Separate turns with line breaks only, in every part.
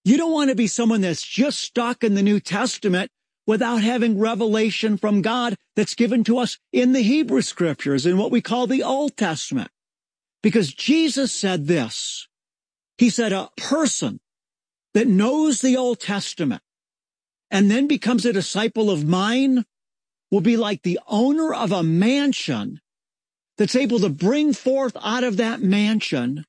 You don't want to be someone that's just stuck in the New Testament without having revelation from God that's given to us in the Hebrew Scriptures, in what we call the Old Testament. Because Jesus said this. He said a person that knows the Old Testament and then becomes a disciple of mine will be like the owner of a mansion that's able to bring forth out of that mansion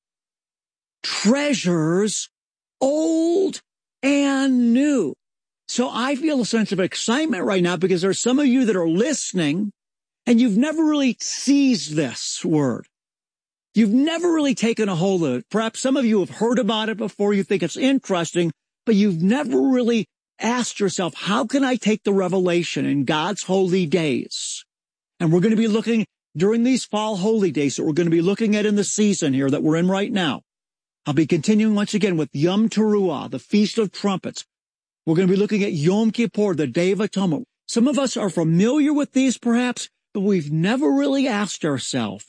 treasures old and new. So I feel a sense of excitement right now because there's some of you that are listening and you've never really seized this word. You've never really taken a hold of it. Perhaps some of you have heard about it before. You think it's interesting, but you've never really asked yourself, how can I take the revelation in God's holy days? And we're going to be looking during these fall holy days that we're going to be looking at in the season here that we're in right now. I'll be continuing once again with Yom Teruah, the Feast of Trumpets. We're going to be looking at Yom Kippur, the Day of Atonement. Some of us are familiar with these perhaps, but we've never really asked ourselves,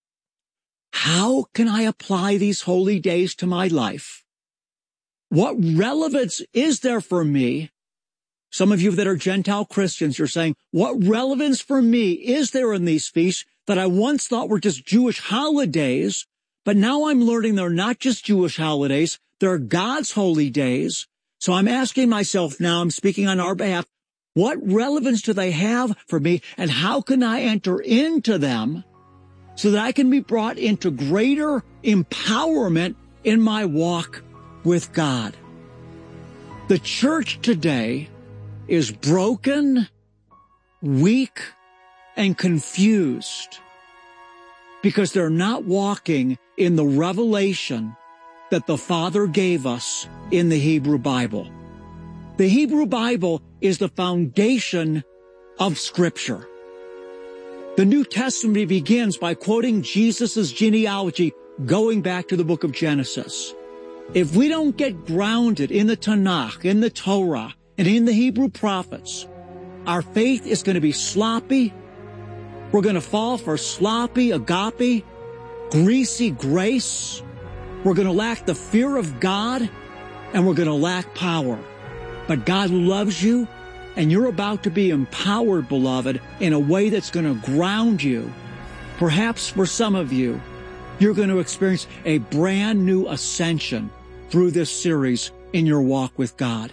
how can I apply these holy days to my life? What relevance is there for me? Some of you that are Gentile Christians, you're saying, what relevance for me is there in these feasts that I once thought were just Jewish holidays, but now I'm learning they're not just Jewish holidays, they're God's holy days. So I'm asking myself now, I'm speaking on our behalf, what relevance do they have for me, and how can I enter into them so that I can be brought into greater empowerment in my walk with God? The church today is broken, weak, and confused because they're not walking in the revelation that the Father gave us in the Hebrew Bible. The Hebrew Bible is the foundation of Scripture. The New Testament begins by quoting Jesus' genealogy going back to the book of Genesis. If we don't get grounded in the Tanakh, in the Torah, and in the Hebrew prophets, our faith is going to be sloppy. We're going to fall for sloppy agape, greasy grace. We're going to lack the fear of God, and we're going to lack power. But God loves you, and you're about to be empowered, beloved, in a way that's going to ground you. Perhaps for some of you, you're going to experience a brand new ascension through this series in your walk with God.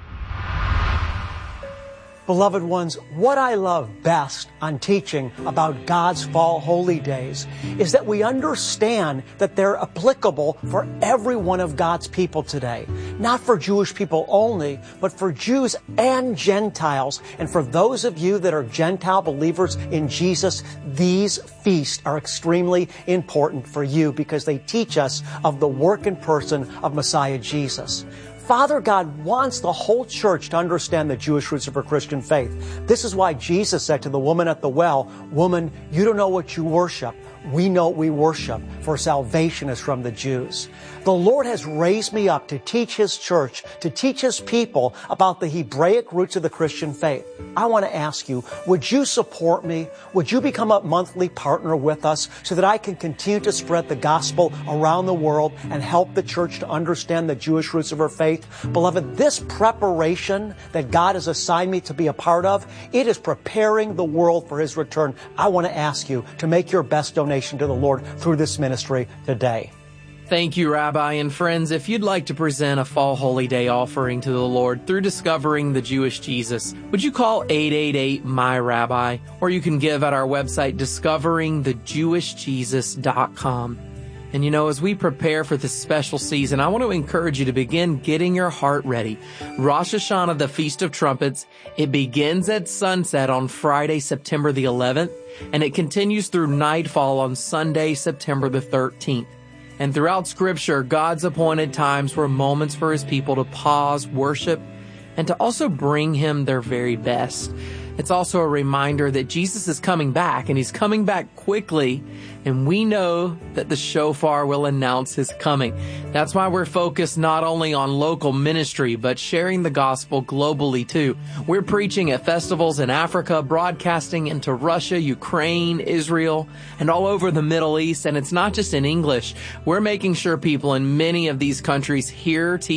Beloved ones, what I love best on teaching about God's fall holy days is that we understand that they're applicable for every one of God's people today. Not for Jewish people only, but for Jews and Gentiles. And for those of you that are Gentile believers in Jesus, these feasts are extremely important for you because they teach us of the work and person of Messiah Jesus. Father God wants the whole church to understand the Jewish roots of her Christian faith. This is why Jesus said to the woman at the well, "Woman, you don't know what you worship. We know what we worship, for salvation is from the Jews." The Lord has raised me up to teach His church, to teach His people about the Hebraic roots of the Christian faith. I want to ask you, would you support me? Would you become a monthly partner with us so that I can continue to spread the gospel around the world and help the church to understand the Jewish roots of her faith? Beloved, this preparation that God has assigned me to be a part of, it is preparing the world for His return. I want to ask you to make your best donation to the Lord through this ministry today.
Thank you, Rabbi. And friends, if you'd like to present a Fall Holy Day offering to the Lord through discovering the Jewish Jesus, would you call 888-MY-RABBI? Or you can give at our website, discoveringthejewishjesus.com. And you know, as we prepare for this special season, I want to encourage you to begin getting your heart ready. Rosh Hashanah, the Feast of Trumpets, it begins at sunset on Friday, September the 11th, and it continues through nightfall on Sunday, September the 13th. And throughout Scripture, God's appointed times were moments for His people to pause, worship, and to also bring Him their very best. It's also a reminder that Jesus is coming back, and He's coming back quickly, and we know that the shofar will announce His coming. That's why we're focused not only on local ministry, but sharing the gospel globally too. We're preaching at festivals in Africa, broadcasting into Russia, Ukraine, Israel, and all over the Middle East, and it's not just in English. We're making sure people in many of these countries hear